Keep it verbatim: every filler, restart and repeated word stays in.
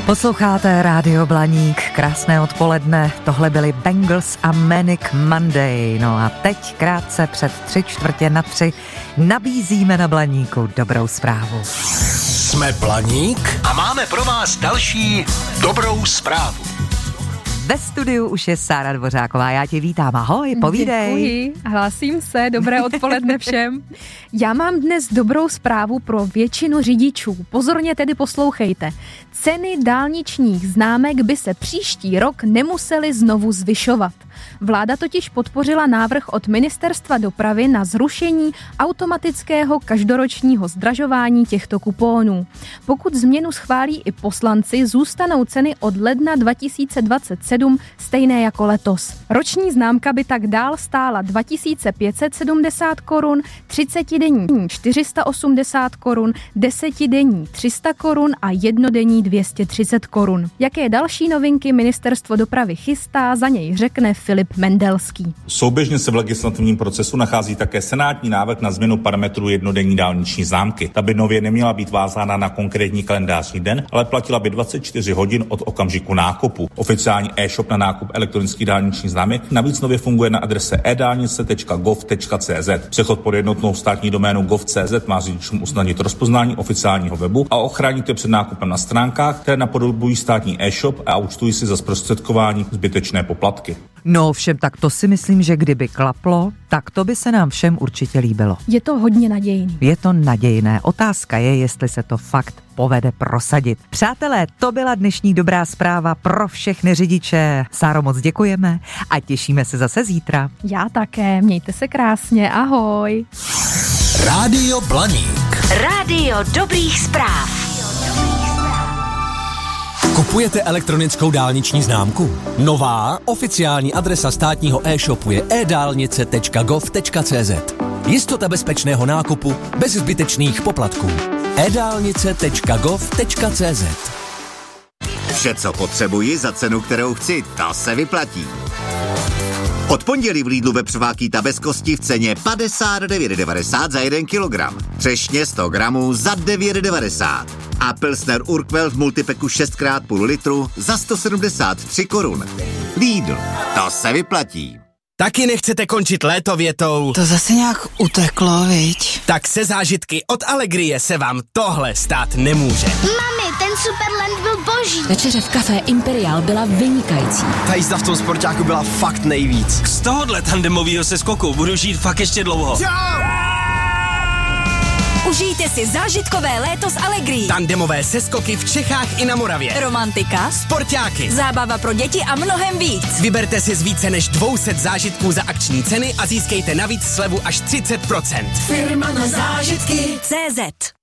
Posloucháte Rádio Blaník, krásné odpoledne, tohle byly Bangles a Manic Monday. No a teď krátce před tři čtvrtě na tři nabízíme na Blaníku dobrou zprávu. Jsme Blaník a máme pro vás další dobrou zprávu. Ve studiu už je Sára Dvořáková, já tě vítám, ahoj, povídej. Děkuji, hlásím se, dobré odpoledne všem. Já mám dnes dobrou zprávu pro většinu řidičů, pozorně tedy poslouchejte. Ceny dálničních známek by se příští rok nemusely znovu zvyšovat. Vláda totiž podpořila návrh od Ministerstva dopravy na zrušení automatického každoročního zdražování těchto kupónů. Pokud změnu schválí i poslanci, zůstanou ceny od ledna dva tisíce dvacet sedm stejné jako letos. Roční známka by tak dál stála dva tisíce pět set sedmdesát korun, třicetidenní čtyři sta osmdesát korun, desetidenní tři sta korun a jednodenní dvě stě třicet korun. Jaké další novinky Ministerstvo dopravy chystá, za něj řekne Filip Mendelský. Souběžně se v legislativním procesu nachází také senátní návrh na změnu parametrů jednodenní dálniční známky. Ta by nově neměla být vázána na konkrétní kalendářní den, ale platila by dvacet čtyři hodin od okamžiku nákupu. Oficiální e-shop na nákup elektronických dálničních známek navíc nově funguje na adrese e dálnice tečka gov tečka cz. Přechod pod jednotnou státní doménu gov tečka cz má řidičům usnadnit rozpoznání oficiálního webu a ochránit je před nákupem na stránkách, které napodobují státní e-shop a účtují si za zprostředkování zbytečné poplatky. No všem, tak to si myslím, že kdyby klaplo, tak to by se nám všem určitě líbilo. Je to hodně nadějný. Je to nadějné. Otázka je, jestli se to fakt povede prosadit. Přátelé, to byla dnešní dobrá zpráva pro všechny řidiče. Sáro, moc děkujeme a těšíme se zase zítra. Já také, mějte se krásně, ahoj. Rádio Blaník. Rádio dobrých zpráv. Kupujete elektronickou dálniční známku? Nová oficiální adresa státního e-shopu je e dálnice tečka gov tečka cz. Jistota bezpečného nákupu bez zbytečných poplatků. e dálnice tečka gov tečka cz. Vše, co potřebuji za cenu, kterou chci, to se vyplatí. Od pondělí v Lidlu vepřová ta bez kosti v ceně padesát devět devadesát za jeden kilogram. Třešně sto gramů za devět devadesát. A Pilsner Urquell v multipeku šest krát půl litru za sto sedmdesát tři korun. Lidl, to se vyplatí. Taky nechcete končit léto větou? To zase nějak uteklo, viď? Tak se zážitky od Allegrie se vám tohle stát nemůže. Mami, ten Superland byl boží. Večeře v kafé Imperial byla vynikající. Ta jízda v tom sportáku byla fakt nejvíc. Z tohohle tandemovýho seskoku budu žít fakt ještě dlouho. Užijte si zážitkové léto s Allegrií. Tandemové seskoky v Čechách i na Moravě. Romantika, sportáky, zábava pro děti a mnohem víc. Vyberte si z více než dvě stě zážitků za akční ceny a získejte navíc slevu až třicet procent. Firma na zážitky. cé zet